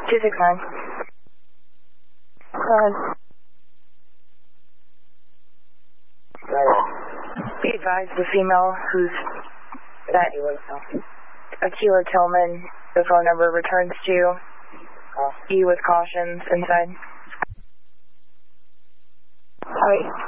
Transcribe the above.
269. Go ahead. Be advised the female who's that Akila Tillman, the phone number returns to E with cautions inside. Alright.